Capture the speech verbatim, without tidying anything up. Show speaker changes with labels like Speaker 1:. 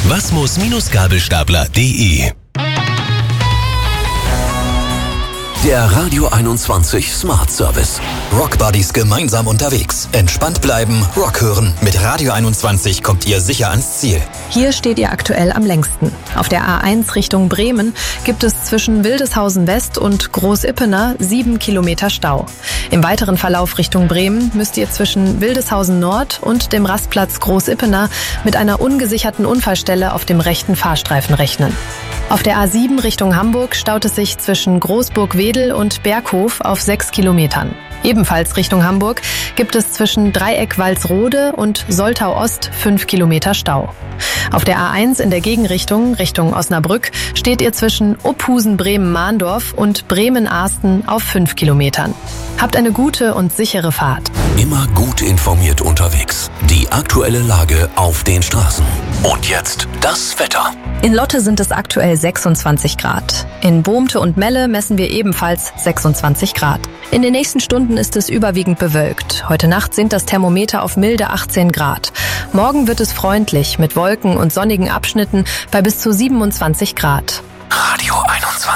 Speaker 1: wasmus-gabelstapler punkt de.
Speaker 2: Der Radio einundzwanzig Smart Service. Rockbuddies gemeinsam unterwegs. Entspannt bleiben, Rock hören. Mit Radio einundzwanzig kommt ihr sicher ans Ziel.
Speaker 3: Hier steht ihr aktuell am längsten. Auf der A eins Richtung Bremen gibt es zwischen Wildeshausen West und Großippener sieben Kilometer Stau. Im weiteren Verlauf Richtung Bremen müsst ihr zwischen Wildeshausen Nord und dem Rastplatz Großippener mit einer ungesicherten Unfallstelle auf dem rechten Fahrstreifen rechnen. Auf der A sieben Richtung Hamburg staut es sich zwischen Großburg-Wedel und Berghof auf sechs Kilometern. Ebenfalls Richtung Hamburg gibt es zwischen Dreieck-Walsrode und Soltau-Ost fünf Kilometer Stau. Auf der A eins in der Gegenrichtung, Richtung Osnabrück, steht ihr zwischen Opphusen-Bremen-Mahndorf und Bremen-Ahsten auf fünf Kilometern. Habt eine gute und sichere Fahrt.
Speaker 2: Immer gut informiert unterwegs. Die aktuelle Lage auf den Straßen. Und jetzt das Wetter.
Speaker 3: In Lotte sind es aktuell sechsundzwanzig Grad. In Bohmte und Melle messen wir ebenfalls sechsundzwanzig Grad. In den nächsten Stunden ist es überwiegend bewölkt. Heute Nacht sinkt das Thermometer auf milde achtzehn Grad. Morgen wird es freundlich mit Wolken und sonnigen Abschnitten bei bis zu siebenundzwanzig Grad.
Speaker 2: Radio einundzwanzig.